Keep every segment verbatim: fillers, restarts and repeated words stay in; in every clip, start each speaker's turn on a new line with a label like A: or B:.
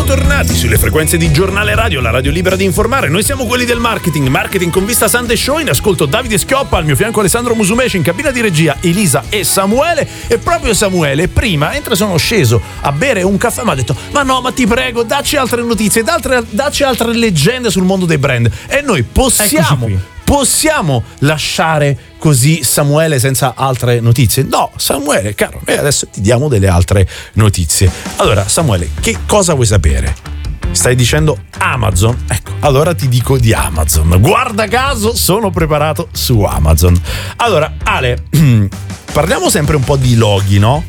A: Bentornati sulle frequenze di Giornale Radio, la radio libera di informare. Noi siamo quelli del marketing, marketing con vista Sunday Show. In ascolto Davide Schioppa, al mio fianco Alessandro Musumeci, in cabina di regia Elisa e Samuele. E proprio Samuele prima, mentre sono sceso a bere un caffè, mi ha detto: ma no, ma ti prego, dacci altre notizie, d'altre, dacci altre leggende sul mondo dei brand. E noi possiamo possiamo lasciare così Samuele senza altre notizie? No, Samuele, caro, noi adesso ti diamo delle altre notizie. Allora, Samuele, che cosa vuoi sapere? Stai dicendo Amazon? Ecco, allora ti dico di Amazon. Guarda caso, sono preparato su Amazon. Allora, Ale, parliamo sempre un po' di loghi, no?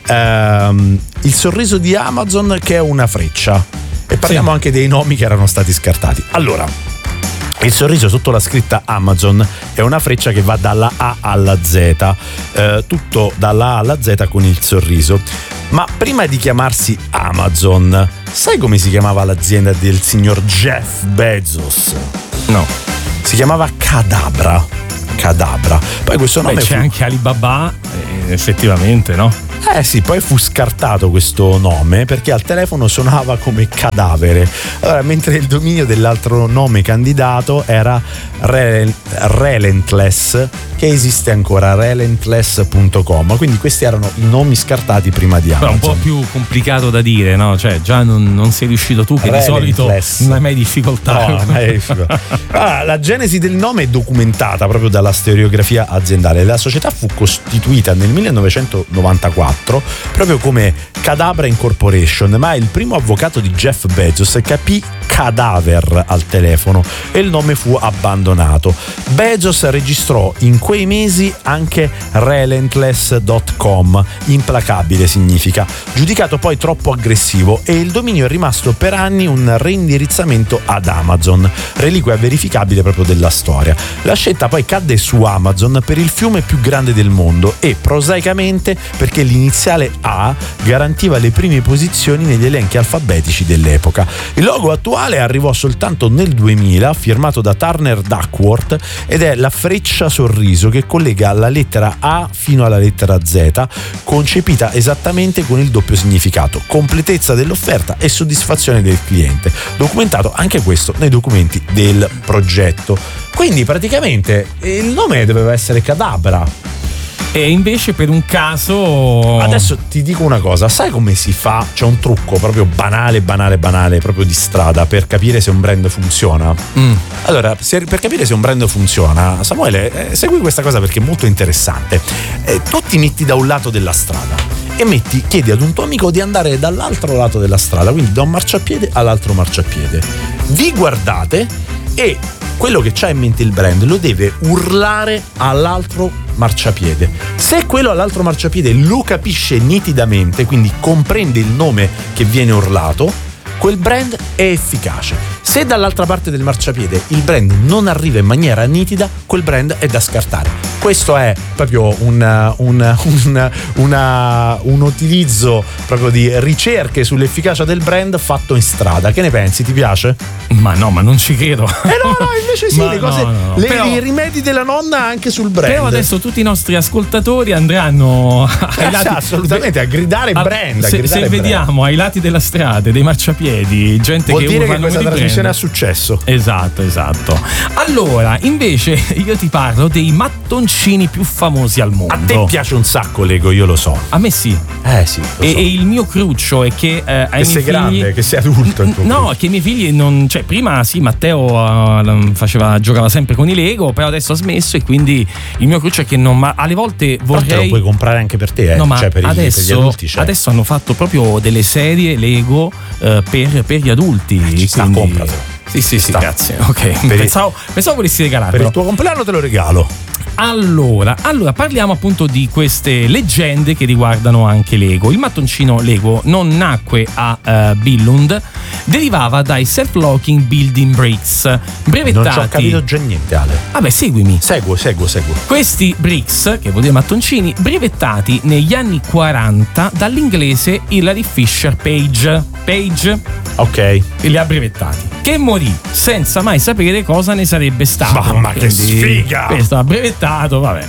A: Ehm, il sorriso di Amazon, che è una freccia. E parliamo sì. anche dei nomi che erano stati scartati. Allora, il sorriso sotto la scritta Amazon è una freccia che va dalla A alla Z, eh, tutto dalla A alla Z con il sorriso. Ma prima di chiamarsi Amazon, sai come si chiamava l'azienda del signor Jeff Bezos?
B: No.
A: Si chiamava Cadabra. Cadabra. Poi questo nome
B: Beh, c'è
A: fu...
B: anche Alibaba, eh, effettivamente, no?
A: Eh sì, poi fu scartato questo nome perché al telefono suonava come cadavere. Allora, mentre il dominio dell'altro nome candidato era Rel- Relentless, che esiste ancora, relentless punto com. Quindi questi erano i nomi scartati prima di Amazon.
B: Però un po' più complicato da dire, no? Cioè, già non, non sei riuscito tu, che di solito non hai mai difficoltà.
A: No, non hai difficoltà. Ah, la genesi del nome è documentata proprio dalla storiografia aziendale. La società fu costituita nel millenovecentonovantaquattro proprio come Cadabra Incorporation, ma il primo avvocato di Jeff Bezos capì cadaver al telefono e il nome fu abbandonato. Bezos registrò in quei mesi anche relentless punto com, implacabile significa, giudicato poi troppo aggressivo, e il dominio è rimasto per anni un reindirizzamento ad Amazon, reliquia verificabile proprio della storia. La scelta poi cadde su Amazon per il fiume più grande del mondo e prosaicamente perché l'iniziale A garantiva le prime posizioni negli elenchi alfabetici dell'epoca. Il logo attuale arrivò soltanto nel duemila, firmato da Turner Duckworth, ed è la freccia sorriso che collega la lettera A fino alla lettera Z, concepita esattamente con il doppio significato: completezza dell'offerta e soddisfazione del cliente. Documentato anche questo nei documenti del progetto. Quindi praticamente il nome doveva essere Cadabra.
B: E invece per un caso...
A: Adesso ti dico una cosa, sai come si fa? C'è un trucco proprio banale, banale, banale, proprio di strada, per capire se un brand funziona.
B: Mm.
A: Allora, se, per capire se un brand funziona, Samuele, eh, segui questa cosa perché è molto interessante. Eh, tu ti metti da un lato della strada e metti, chiedi ad un tuo amico di andare dall'altro lato della strada, quindi da un marciapiede all'altro marciapiede. Vi guardate e quello che c'ha in mente il brand lo deve urlare all'altro marciapiede. Se quello all'altro marciapiede lo capisce nitidamente, quindi comprende il nome che viene urlato, quel brand è efficace. Se dall'altra parte del marciapiede il brand non arriva in maniera nitida, quel brand è da scartare. Questo è proprio un, un, un, una, un utilizzo proprio di ricerche sull'efficacia del brand fatto in strada. Che ne pensi? Ti piace?
B: Ma no, ma non ci credo.
A: Eh no, no, invece sì,
B: ma
A: le cose,
B: no, no.
A: le,
B: Però,
A: i rimedi della nonna anche sul brand.
B: Però adesso tutti i nostri ascoltatori andranno ai
A: eh,
B: lati,
A: assolutamente a gridare brand. A
B: se
A: gridare
B: se
A: brand.
B: Vediamo ai lati della strada dei marciapiedi gente
A: vuol
B: che
A: dire che
B: urlano
A: questa
B: di
A: trasmissione
B: brand.
A: ha successo.
B: Esatto, esatto. Allora, invece io ti parlo dei mattoncini più famosi al mondo.
A: A te piace un sacco Lego, io lo so.
B: A me sì.
A: Eh sì. Lo
B: E,
A: so.
B: e il mio cruccio è che eh, ai
A: che
B: miei
A: sei
B: figli...
A: grande, che sei adulto.
B: N- no, che i miei figli non... Cioè, prima sì, Matteo uh, faceva, giocava sempre con i Lego, però adesso ha smesso, e quindi il mio cruccio è che non... Ma alle volte vorrei...
A: Però te lo puoi comprare anche per te, eh?
B: No, ma
A: cioè per,
B: adesso,
A: i, per gli adulti. Cioè.
B: Adesso hanno fatto proprio delle serie Lego uh, per, per gli adulti.
A: Eh, ci sta,
B: quindi...
A: compratelo.
B: Sì, sì, sì,
A: sta.
B: grazie. Ok,
A: Per
B: pensavo, pensavo volessi regalarlo.
A: Per il tuo compleanno te lo regalo.
B: Allora, allora, parliamo appunto di queste leggende che riguardano anche Lego. Il mattoncino Lego non nacque a uh, Billund, derivava dai self-locking building bricks brevettati.
A: Non ci ho capito già niente, Ale.
B: Vabbè, seguimi.
A: Seguo, seguo, seguo.
B: Questi bricks, che vuol dire mattoncini, brevettati negli anni quaranta dall'inglese Hilary Fisher Page. Page?
A: Ok.
B: E li ha brevettati. Che morì senza mai sapere cosa ne sarebbe stato.
A: Mamma, che sfiga!
B: Questo ha brevettato, vabbè.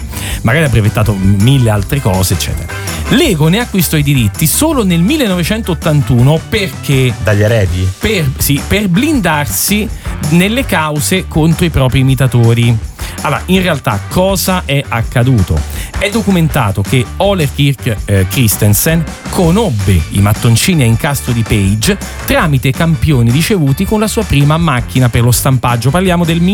B: magari ha brevettato mille altre cose, eccetera. Lego ne acquistò i diritti solo nel millenovecentottantuno perché
A: dagli eredi?
B: Per, sì, per blindarsi nelle cause contro i propri imitatori. Allora, in realtà cosa è accaduto? È documentato che Ole Kirk eh, Christensen conobbe i mattoncini a incastro di Page tramite campioni ricevuti con la sua prima macchina per lo stampaggio, parliamo del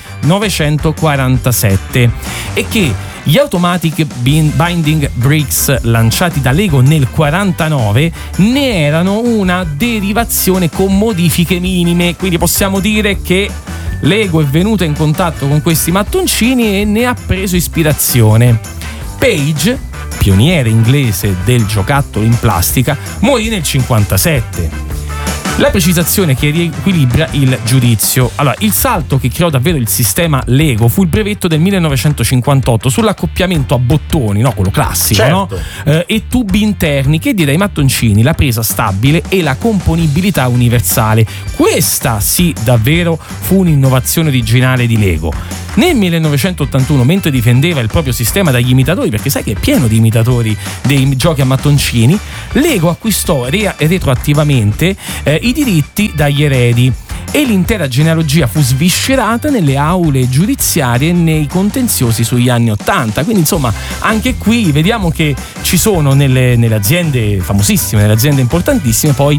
B: millenovecentoquarantasette, e che gli automatic binding bricks lanciati da Lego nel quarantanove ne erano una derivazione con modifiche minime, quindi possiamo dire che Lego è venuto in contatto con questi mattoncini e ne ha preso ispirazione. Page, pioniere inglese del giocattolo in plastica, morì nel cinquantasette. La precisazione che riequilibra il giudizio. Allora, il salto che creò davvero il sistema Lego fu il brevetto del millenovecentocinquantotto sull'accoppiamento a bottoni, no? Quello classico,
A: certo.
B: no? Eh, e tubi interni che diede ai mattoncini la presa stabile e la componibilità universale. Questa sì, davvero fu un'innovazione originale di Lego. Nel millenovecentottantuno, mentre difendeva il proprio sistema dagli imitatori, perché sai che è pieno di imitatori dei giochi a mattoncini, Lego acquistò re- retroattivamente eh, i diritti dagli eredi e l'intera genealogia fu sviscerata nelle aule giudiziarie e nei contenziosi sugli anni ottanta. Quindi insomma anche qui vediamo che ci sono nelle, nelle aziende famosissime, nelle aziende importantissime, poi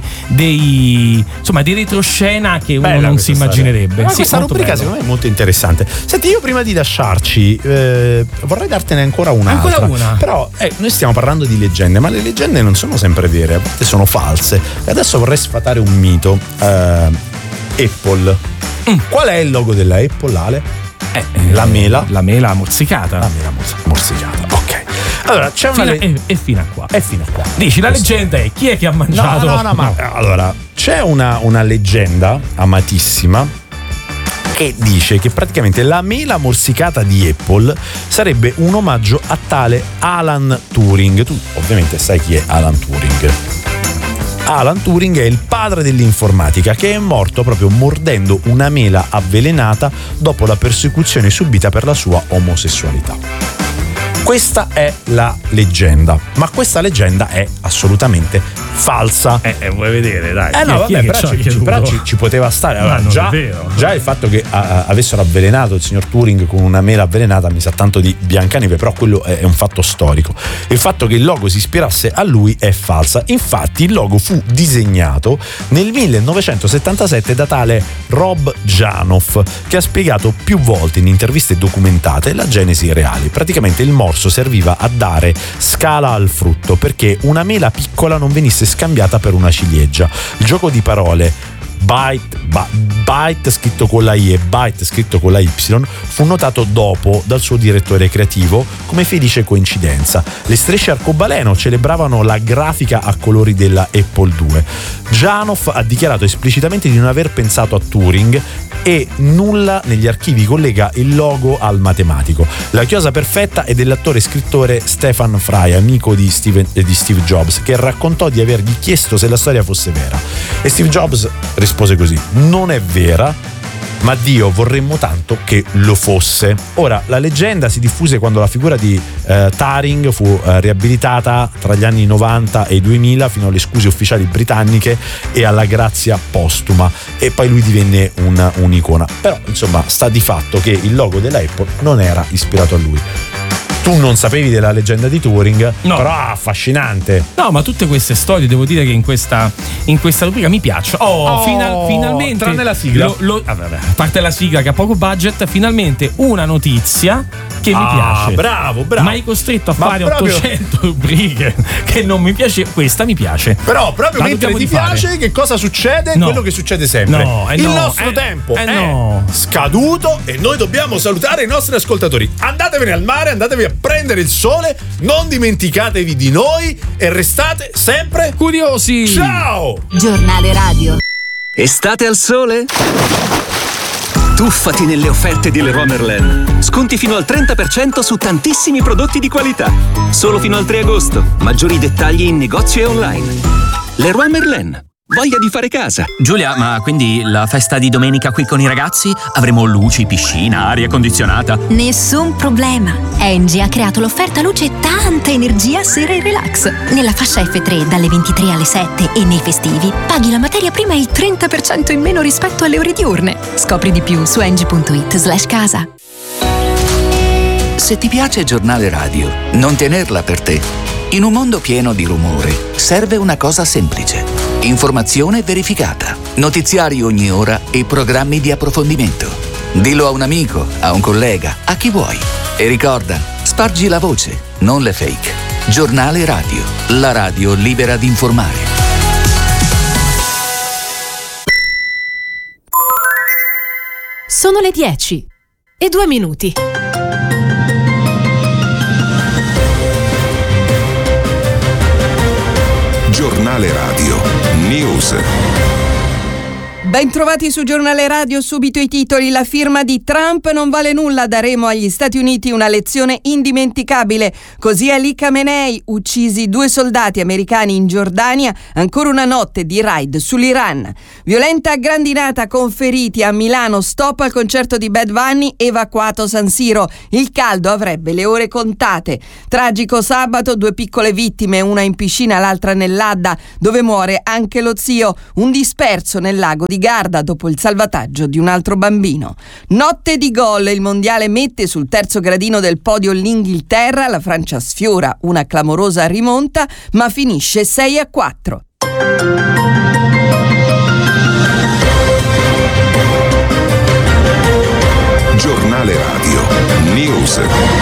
B: dei insomma di retroscena che uno
A: Bella
B: non si immaginerebbe.
A: Ma
B: sì,
A: questa rubrica
B: bello.
A: secondo me è molto interessante. Senti, io prima di lasciarci eh, vorrei dartene ancora un'altra.
B: Ancora una?
A: Però eh, noi stiamo parlando di leggende, ma le leggende non sono sempre vere, a volte sono false. E adesso vorrei sfatare un mito. Eh, Apple. Mm. Qual è il logo della Apple, Ale?
B: Eh,
A: la mela.
B: La mela morsicata.
A: La mela morsicata, ok. Allora, c'è una.
B: Fino,
A: le-
B: e, e fino a qua.
A: è fino a qua.
B: Dici, la leggenda è chi è che ha mangiato?
A: No, no, no, ma allora, c'è una, una leggenda amatissima che dice che praticamente la mela morsicata di Apple sarebbe un omaggio a tale Alan Turing. Tu ovviamente sai chi è Alan Turing. Alan Turing è il padre dell'informatica, che è morto proprio mordendo una mela avvelenata dopo la persecuzione subita per la sua omosessualità. Questa è la leggenda, ma questa leggenda è assolutamente falsa.
B: Eh, eh vuoi vedere, dai.
A: Eh no,
B: chi è,
A: vabbè,
B: chi è
A: però,
B: che
A: ci, però ci, ci poteva stare. Allora,
B: no,
A: già,
B: è vero.
A: già il fatto che a, avessero avvelenato il signor Turing con una mela avvelenata mi sa tanto di Biancaneve, però quello è, è un fatto storico. Il fatto che il logo si ispirasse a lui è falsa. Infatti il logo fu disegnato nel millenovecentosettantasette da tale Rob Janoff, che ha spiegato più volte in interviste documentate la genesi reale. Praticamente il morso serviva a dare scala al frutto perché una mela piccola non venisse scambiata per una ciliegia. Il gioco di parole Byte, byte scritto con la I e Byte scritto con la Y fu notato dopo dal suo direttore creativo come felice coincidenza. Le strisce arcobaleno celebravano la grafica a colori della Apple due. Janoff ha dichiarato esplicitamente di non aver pensato a Turing e nulla negli archivi collega il logo al matematico. La chiosa perfetta è dell'attore e scrittore Stephen Fry, amico di, Steven, eh, di Steve Jobs, che raccontò di avergli chiesto se la storia fosse vera. E Steve Jobs rispose così: non è vera, ma Dio vorremmo tanto che lo fosse. Ora, la leggenda si diffuse quando la figura di eh, Turing fu eh, riabilitata tra gli anni novanta e i duemila fino alle scuse ufficiali britanniche e alla grazia postuma, e poi lui divenne una, un'icona. Però insomma sta di fatto che il logo della Apple non era ispirato a lui. Tu non sapevi della leggenda di Turing,
B: no.
A: Però affascinante.
B: No, ma tutte queste storie devo dire che in questa, in questa rubrica mi piacciono. Oh,
A: Oh,
B: final, finalmente.
A: tranne la sigla.
B: Lo, lo, ah, vabbè, a parte la sigla che ha poco budget, finalmente una notizia che mi
A: Ah,
B: piace.
A: bravo, bravo.
B: Ma hai costretto a
A: Ma
B: fare
A: proprio-
B: ottocento rubriche che non mi piace. Questa mi piace.
A: Però proprio
B: La
A: mentre
B: dobbiamo
A: ti
B: rifare.
A: piace, che cosa succede?
B: No.
A: Quello che succede sempre.
B: No, eh
A: il
B: no,
A: nostro
B: eh,
A: tempo
B: eh
A: è
B: no.
A: scaduto e noi dobbiamo salutare i nostri ascoltatori. Andatevene al mare, andatevi a prendere il sole, non dimenticatevi di noi e restate sempre
B: Curiosi.
A: ciao!
C: Giornale radio.
D: Estate al sole? Tuffati nelle offerte di Leroy Merlin. Sconti fino al trenta per cento su tantissimi prodotti di qualità. Solo fino al tre agosto. Maggiori dettagli in negozio e online. Leroy Merlin. voglia di fare casa.
C: Giulia, ma quindi la festa di domenica qui con i ragazzi? Avremo luci, piscina, aria condizionata?
E: Nessun problema. Engie ha creato l'offerta luce tanta energia sera e relax. Nella fascia effe tre dalle ventitré alle sette e nei festivi paghi la materia prima il trenta per cento in meno rispetto alle ore diurne. Scopri di più su engie punto it slash casa.
F: Se ti piace Giornale Radio, non tenerla per te. In un mondo pieno di rumore, serve una cosa semplice. Informazione verificata, notiziari ogni ora e programmi di approfondimento. Dillo a un amico, a un collega, a chi vuoi. E ricorda, spargi la voce, non le fake. Giornale Radio, la radio libera di informare.
G: Sono le dieci e due minuti.
H: Giornale Radio News.
I: Bentrovati su Giornale Radio, subito i titoli. La firma di Trump non vale nulla, daremo agli Stati Uniti una lezione indimenticabile. Così Ali Khamenei, uccisi due soldati americani in Giordania, ancora una notte di raid sull'Iran. Violenta grandinata con feriti a Milano, stop al concerto di Bad Bunny, evacuato San Siro. Il caldo avrebbe le ore contate. Tragico sabato, due piccole vittime, una in piscina, l'altra nell'Adda, dove muore anche lo zio, un disperso nel lago di Garda dopo il salvataggio di un altro bambino. Notte di gol, il mondiale mette sul terzo gradino del podio l'Inghilterra, la Francia sfiora una clamorosa rimonta, ma finisce sei a quattro.
H: Giornale Radio News.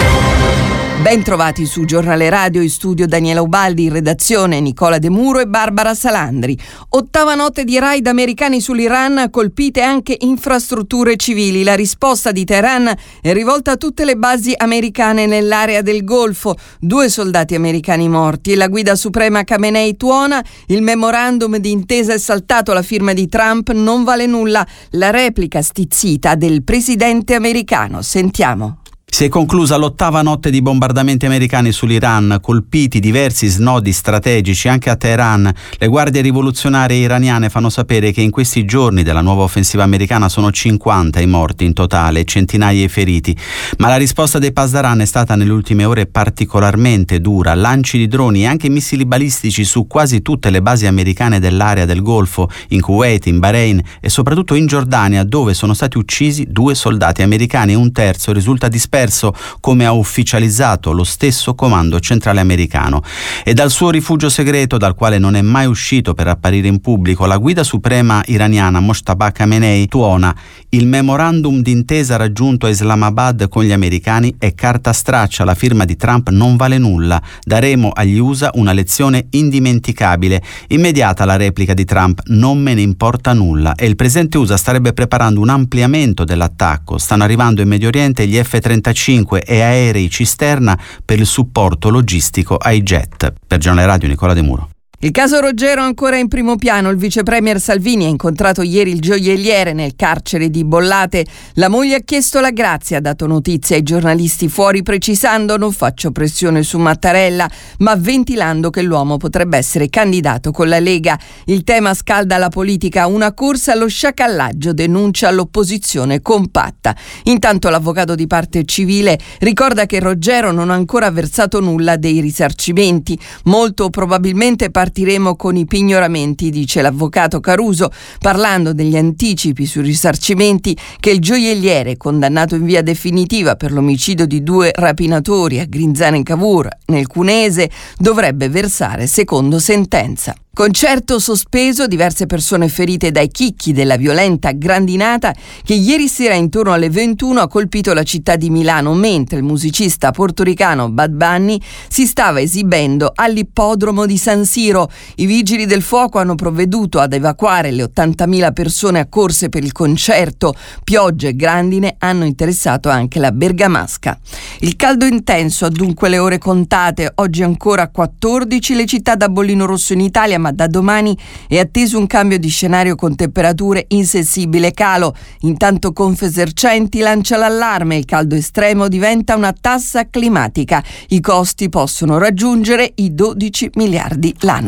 I: Ben trovati su Giornale Radio, in studio Daniela Ubaldi, in redazione Nicola De Muro e Barbara Salandri. Ottava notte di raid americani sull'Iran, colpite anche infrastrutture civili. La risposta di Teheran è rivolta a tutte le basi americane nell'area del Golfo. Due soldati americani morti. La guida suprema Khamenei tuona, il memorandum di intesa è saltato, la firma di Trump non vale nulla. La replica stizzita del presidente americano. Sentiamo.
J: Si è conclusa l'ottava notte di bombardamenti americani sull'Iran, colpiti diversi snodi strategici anche a Teheran. Le guardie rivoluzionarie iraniane fanno sapere che in questi giorni della nuova offensiva americana sono cinquanta i morti in totale e centinaia i feriti. Ma la risposta dei Pasdaran è stata nelle ultime ore particolarmente dura. Lanci di droni e anche missili balistici su quasi tutte le basi americane dell'area del Golfo, in Kuwait, in Bahrain e soprattutto in Giordania, dove sono stati uccisi due soldati americani e un terzo risulta disperso, come ha ufficializzato lo stesso comando centrale americano. E dal suo rifugio segreto, dal quale non è mai uscito per apparire in pubblico, la guida suprema iraniana Mojtaba Khamenei tuona: il memorandum d'intesa raggiunto a Islamabad con gli americani è carta straccia, la firma di Trump non vale nulla, daremo agli U S A una lezione indimenticabile. Immediata la replica di Trump: non me ne importa nulla. E il presidente U S A starebbe preparando un ampliamento dell'attacco. Stanno arrivando in Medio Oriente gli effe trentacinque e aerei cisterna per il supporto logistico ai jet. Per Giornale Radio Nicola De Muro.
I: Il caso Roggero ancora in primo piano. Il vice premier Salvini ha incontrato ieri il gioielliere nel carcere di Bollate. La moglie ha chiesto la grazia, ha dato notizia ai giornalisti fuori precisando: non faccio pressione su Mattarella, ma ventilando che l'uomo potrebbe essere candidato con la Lega. Il tema scalda la politica, una corsa allo sciacallaggio, denuncia l'opposizione compatta. Intanto l'avvocato di parte civile ricorda che Roggero non ha ancora versato nulla dei risarcimenti. Molto probabilmente partirà Partiremo con i pignoramenti, dice l'avvocato Caruso, parlando degli anticipi sui risarcimenti che il gioielliere, condannato in via definitiva per l'omicidio di due rapinatori a Grinzane in Cavour, nel Cunese, dovrebbe versare secondo sentenza. Concerto sospeso, diverse persone ferite dai chicchi della violenta grandinata che ieri sera intorno alle ventuno ha colpito la città di Milano, mentre il musicista portoricano Bad Bunny si stava esibendo all'ippodromo di San Siro. I vigili del fuoco hanno provveduto ad evacuare le ottantamila persone accorse per il concerto. Piogge e grandine hanno interessato anche la Bergamasca. Il caldo intenso ha dunque le ore contate. Oggi ancora quattordici le città da bollino rosso in Italia, ma da domani è atteso un cambio di scenario con temperature in sensibile calo. Intanto Confesercenti lancia l'allarme: il caldo estremo diventa una tassa climatica. I costi possono raggiungere i dodici miliardi l'anno.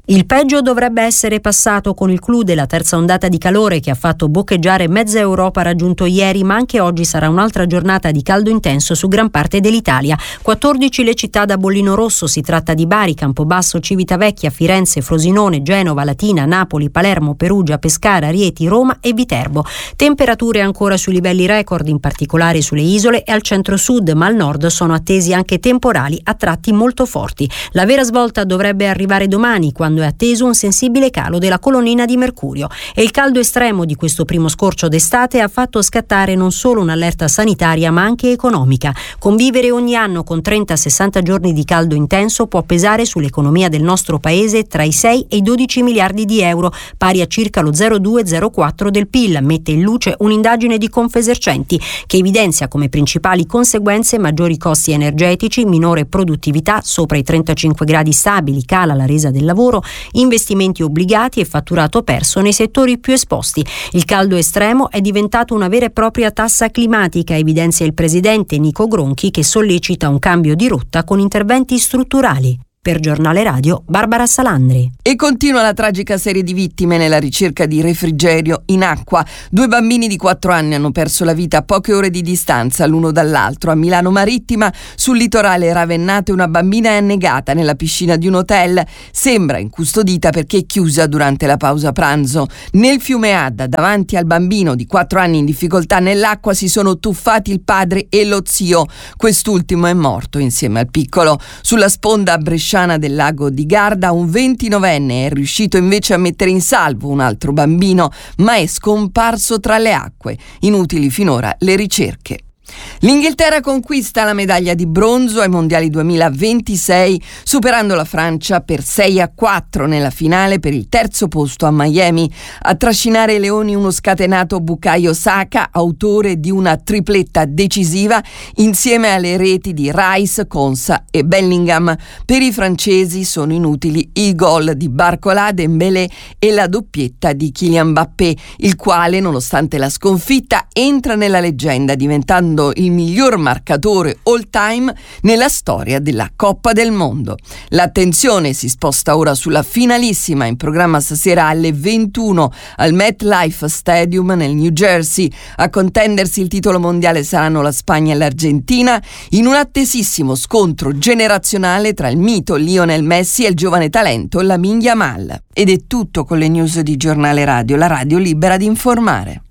K: Il peggio dovrebbe essere passato con il clou della terza ondata di calore che ha fatto boccheggiare mezza Europa raggiunto ieri, ma anche oggi sarà un'altra giornata di caldo intenso su gran parte dell'Italia. quattordici le città da bollino rosso, si tratta di Bari, Campobasso, Civitavecchia, Firenze, Frosinone, Genova, Latina, Napoli, Palermo, Perugia, Pescara, Rieti, Roma e Viterbo. Temperature ancora sui livelli record, in particolare sulle isole e al centro-sud, ma al nord sono attesi anche temporali a tratti molto forti. La vera svolta dovrebbe arrivare domani, quando è atteso un sensibile calo della colonnina di mercurio, e il caldo estremo di questo primo scorcio d'estate ha fatto scattare non solo un'allerta sanitaria ma anche economica. Convivere ogni anno con trenta sessanta giorni di caldo intenso può pesare sull'economia del nostro paese tra i sei e i dodici miliardi di euro, pari a circa lo zero virgola due zero quattro del P I L, mette in luce un'indagine di Confesercenti che evidenzia come principali conseguenze maggiori costi energetici, minore produttività sopra i trentacinque gradi stabili, cala la resa del lavoro, investimenti obbligati e fatturato perso nei settori più esposti. Il caldo estremo è diventato una vera e propria tassa climatica, evidenzia il presidente Nico Gronchi, che sollecita un cambio di rotta con interventi strutturali. Per Giornale Radio, Barbara Salandri.
I: E continua la tragica serie di vittime nella ricerca di refrigerio in acqua. Due bambini di quattro anni hanno perso la vita a poche ore di distanza l'uno dall'altro. A Milano Marittima, sul litorale ravennate, una bambina è annegata nella piscina di un hotel. Sembra incustodita perché è chiusa durante la pausa pranzo. Nel fiume Adda, davanti al bambino di quattro anni in difficoltà nell'acqua, si sono tuffati il padre e lo zio. Quest'ultimo è morto insieme al piccolo. Sulla sponda bresciana del lago di Garda, un ventinovenne è riuscito invece a mettere in salvo un altro bambino, ma è scomparso tra le acque. Inutili finora le ricerche. L'Inghilterra conquista la medaglia di bronzo ai mondiali duemilaventisei, superando la Francia per sei a quattro nella finale per il terzo posto a Miami. A trascinare i leoni uno scatenato Bukayo Saka, autore di una tripletta decisiva insieme alle reti di Rice, Konsa e Bellingham. Per i francesi sono inutili i gol di Barcola, Dembélé e la doppietta di Kylian Mbappé, il quale, nonostante la sconfitta, entra nella leggenda diventando il miglior marcatore all time nella storia della Coppa del Mondo. L'attenzione si sposta ora sulla finalissima in programma stasera alle ventuno al MetLife Stadium nel New Jersey. A contendersi il titolo mondiale saranno la Spagna e l'Argentina, in un attesissimo scontro generazionale tra il mito Lionel Messi e il giovane talento Lamine Yamal. Ed è tutto con le news di Giornale Radio, la radio libera di informare.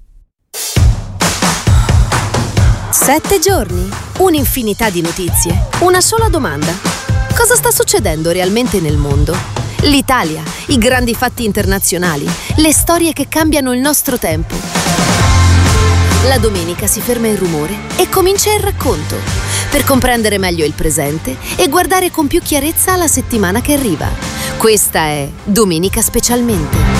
G: Sette giorni, un'infinità di notizie, una sola domanda. Cosa sta succedendo realmente nel mondo? L'Italia, i grandi fatti internazionali, le storie che cambiano il nostro tempo. La domenica si ferma il rumore e comincia il racconto, per comprendere meglio il presente e guardare con più chiarezza la settimana che arriva. Questa è Domenica Specialmente.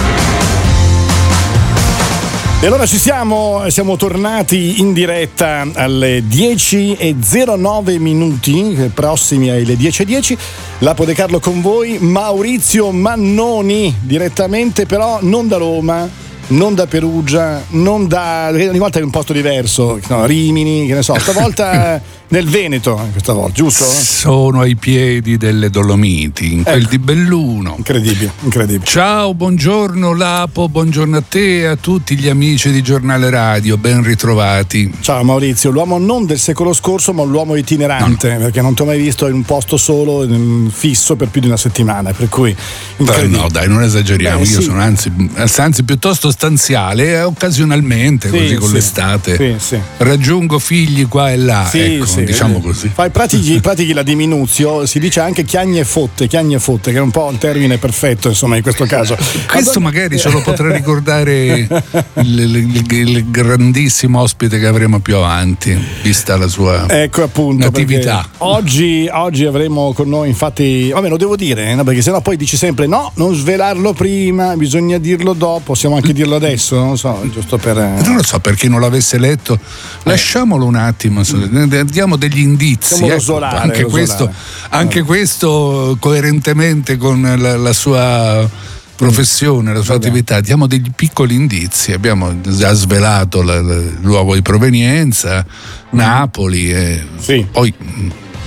L: E allora ci siamo, siamo tornati in diretta alle dieci e zero nove minuti, prossimi alle dieci e dieci. Lapo De Carlo con voi, Maurizio Mannoni, direttamente però non da Roma, non da Perugia, non da... ogni volta è un posto diverso, no, Rimini, che ne so, stavolta nel Veneto, questa volta, giusto?
M: Sono ai piedi delle Dolomiti, in quel ecco. di Belluno.
L: Incredibile, incredibile.
M: Ciao, buongiorno Lapo, buongiorno a te e a tutti gli amici di Giornale Radio, ben ritrovati.
L: Ciao Maurizio, l'uomo non del secolo scorso, ma l'uomo itinerante, no. perché non ti ho mai visto in un posto solo, fisso per più di una settimana, per cui...
M: Beh, no dai, non esageriamo, Beh, io sì. sono anzi, anzi piuttosto stanziale, occasionalmente, sì, così con
L: sì.
M: l'estate,
L: sì, sì.
M: raggiungo figli qua e là,
L: sì,
M: ecco.
L: Sì.
M: Diciamo così.
L: Fai pratichi, pratichi la diminuzio, si dice anche chiagne fotte, chiagne fotte, che è un po' il termine perfetto, insomma, in questo caso.
M: Questo allora... magari ce lo potrà ricordare il, il, il grandissimo ospite che avremo più avanti, vista la sua
L: ecco, appunto,
M: natività.
L: Oggi, oggi avremo con noi, infatti, vabbè, lo devo dire, no? Perché sennò poi dici sempre no, non svelarlo prima, bisogna dirlo dopo, possiamo anche dirlo adesso, non so, giusto per.
M: Non lo so, per chi non l'avesse letto, lasciamolo un attimo, diamo degli indizi, ecco,
L: rosolare,
M: anche,
L: rosolare.
M: Questo, anche eh. questo coerentemente con la, la sua professione, la sua Vabbè. attività, diamo degli piccoli indizi. Abbiamo già svelato la, la, il luogo di provenienza, Napoli, e
L: sì.
M: poi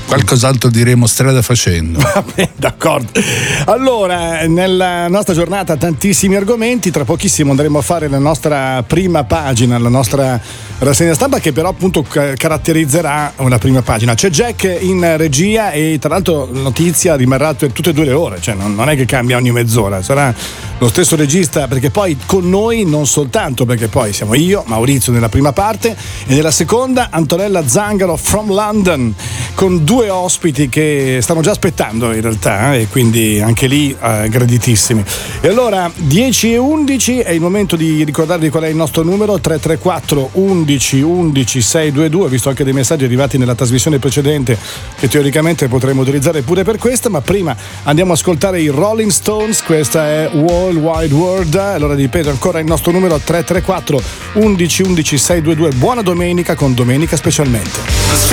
M: Qualcos'altro diremo strada facendo.
L: Vabbè, d'accordo. Allora, nella nostra giornata tantissimi argomenti, tra pochissimo andremo a fare la nostra prima pagina, la nostra rassegna stampa che però appunto caratterizzerà una prima pagina. C'è Jack in regia e tra l'altro la notizia rimarrà per tutte e due le ore, cioè non, non è che cambia ogni mezz'ora, sarà lo stesso regista, perché poi con noi non soltanto, perché poi siamo io, Maurizio nella prima parte e nella seconda Antonella Zangaro from London, con due ospiti che stanno già aspettando in realtà, eh, e quindi anche lì eh, graditissimi. E allora dieci e undici è il momento di ricordarvi qual è il nostro numero: tre tre quattro undici undici seicentodventidue. Ho visto anche dei messaggi arrivati nella trasmissione precedente che teoricamente potremmo utilizzare pure per questa, ma prima andiamo ad ascoltare i Rolling Stones. Questa è World Wide World. Allora ripeto ancora il nostro numero: tre tre quattro undici undici seicentodventidue. Buona domenica con Domenica Specialmente.